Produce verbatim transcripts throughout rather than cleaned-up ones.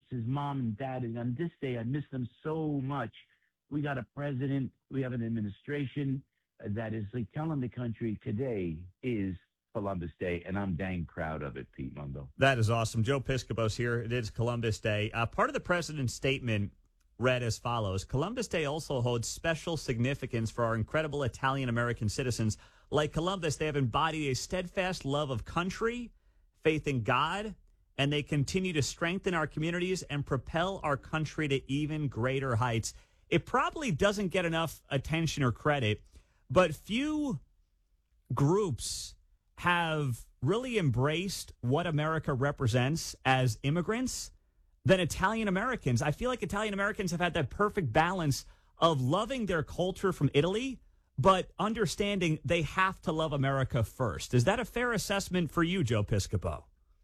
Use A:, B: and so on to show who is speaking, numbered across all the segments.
A: his mom and dad. And on this day, I miss them so much. We got a president, we have an administration that is like telling the country today is Columbus Day, and I'm dang proud of it, Pete Mundo.
B: That is awesome. Joe Piscopo's here. It is Columbus Day. Uh, part of the president's statement read as follows. Columbus Day also holds special significance for our incredible Italian-American citizens. Like Columbus, they have embodied a steadfast love of country, faith in God, and they continue to strengthen our communities and propel our country to even greater heights. It probably doesn't get enough attention or credit, but few groups have really embraced what America represents as immigrants than Italian Americans. I feel like Italian Americans have had that perfect balance of loving their culture from Italy, but understanding they have to love America first. Is that a fair assessment for you, Joe Piscopo?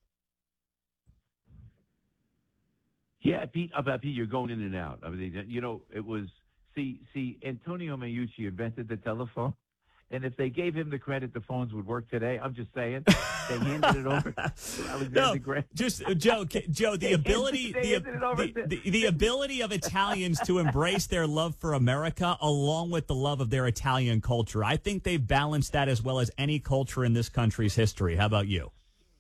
A: Yeah, Pete, about Pete, you're going in and out. I mean, you know, it was, see, see, Antonio Meucci invented the telephone. And if they gave him the credit, the phones would work today. I'm just saying. They handed it over to Alexander
B: no,
A: Graham.
B: Just uh, Joe, Joe, the ability, the, the, the, the ability of Italians to embrace their love for America along with the love of their Italian culture. I think they've balanced that as well as any culture in this country's history. How about you?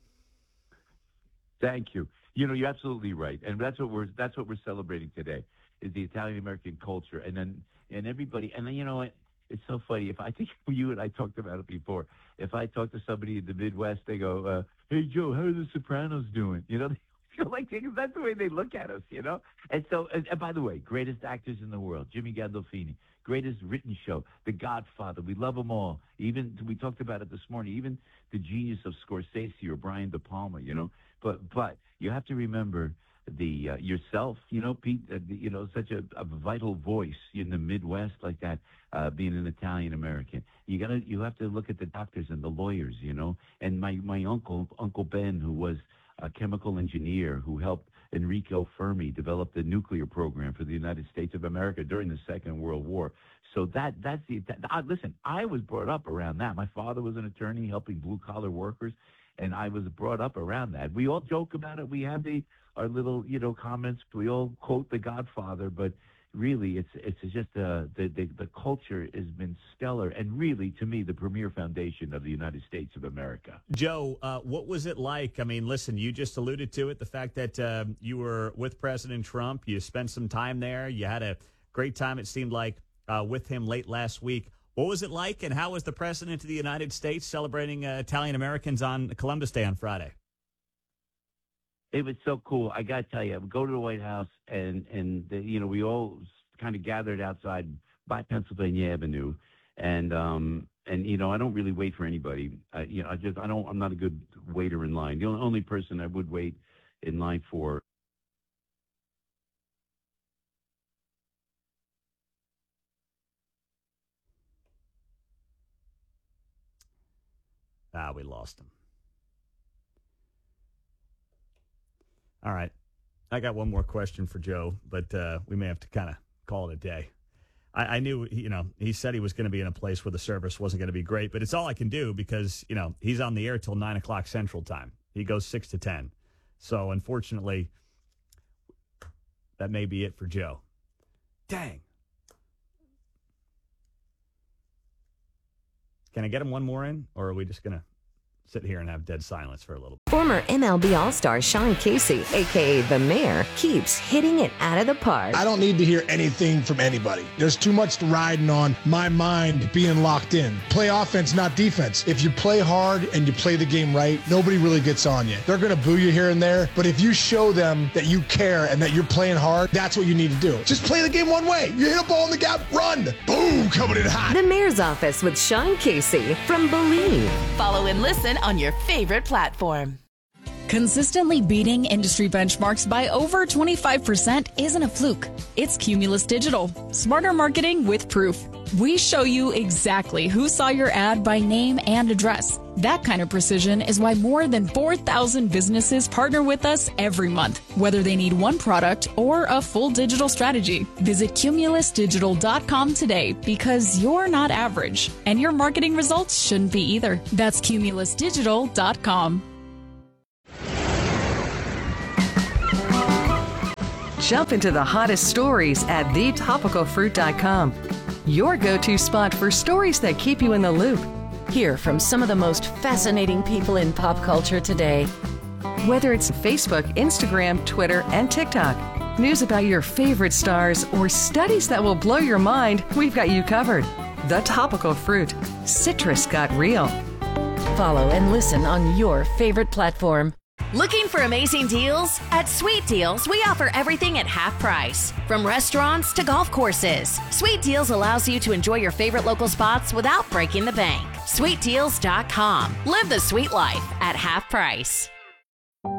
A: Thank you. You know, you're absolutely right, and that's what we're that's what we're celebrating today is the Italian American culture, and then and everybody, and then you know what. It's so funny. If I think you and I talked about it before, if I talk to somebody in the Midwest, they go, uh, "Hey Joe, how are the Sopranos doing?" You know, they feel like they, that's the way they look at us. You know, and so and, and by the way, greatest actors in the world, Jimmy Gandolfini, greatest written show, The Godfather. We love them all. Even we talked about it this morning. Even the genius of Scorsese or Brian De Palma. You know, but but you have to remember. The uh, yourself, you know, Pete, uh, you know, such a, a vital voice in the Midwest like that, uh, being an Italian American. You gotta, you have to look at the doctors and the lawyers, you know. And my my uncle, Uncle Ben, who was a chemical engineer who helped Enrico Fermi develop the nuclear program for the United States of America during the Second World War. So that that's the that, uh, listen. I was brought up around that. My father was an attorney helping blue collar workers, and I was brought up around that. We all joke about it. We have the our little, you know, comments. We all quote The Godfather, but really, it's it's just uh, the, the the culture has been stellar, and really, to me, the premier foundation of the United States of America.
B: Joe, uh, what was it like? I mean, listen, you just alluded to it, the fact that uh, you were with President Trump. You spent some time there. You had a great time, it seemed like, uh, with him late last week. What was it like, and how was the President of the United States celebrating uh, Italian Americans on Columbus Day on Friday?
A: It was so cool. I got to tell you, I would go to the White House, and, and the, you know, we all kind of gathered outside by Pennsylvania Avenue. And, um, and you know, I don't really wait for anybody. I, you know, I just, I don't, I'm not a good waiter in line. The only person I would wait in line for.
B: Ah, we lost him. All right. I got one more question for Joe, but uh, we may have to kind of call it a day. I, I knew, you know, he said he was going to be in a place where the service wasn't going to be great, but it's all I can do because, you know, he's on the air till nine o'clock Central Time. He goes six to ten. So, unfortunately, that may be it for Joe. Dang. Can I get him one more in, or are we just going to sit here and have dead silence for a little bit?
C: Former M L B All-Star Sean Casey, a k a. The Mayor, keeps hitting it out of the park.
D: I don't need to hear anything from anybody. There's too much riding on my mind being locked in. Play offense, not defense. If you play hard and you play the game right, nobody really gets on you. They're going to boo you here and there, but if you show them that you care and that you're playing hard, that's what you need to do. Just play the game one way. You hit a ball in the gap, run. Boom, coming in hot.
C: The Mayor's Office with Sean Casey from Believe.
E: Follow and listen on your favorite platform.
F: Consistently beating industry benchmarks by over twenty-five percent isn't a fluke. It's Cumulus Digital. Smarter marketing with proof. We show you exactly who saw your ad by name and address. That kind of precision is why more than four thousand businesses partner with us every month, whether they need one product or a full digital strategy. Visit cumulus digital dot com today because you're not average, and your marketing results shouldn't be either. That's cumulus digital dot com.
C: Jump into the hottest stories at the topical fruit dot com. Your go-to spot for stories that keep you in the loop.
E: Hear from some of the most fascinating people in pop culture today.
C: Whether it's Facebook, Instagram, Twitter, and TikTok, news about your favorite stars, or studies that will blow your mind, we've got you covered. The Topical Fruit. Citrus got real.
E: Follow and listen on your favorite platform. Looking for amazing deals? At Sweet Deals, we offer everything at half price. From restaurants to golf courses, Sweet Deals allows you to enjoy your favorite local spots without breaking the bank. sweet deals dot com. Live the sweet life at half price.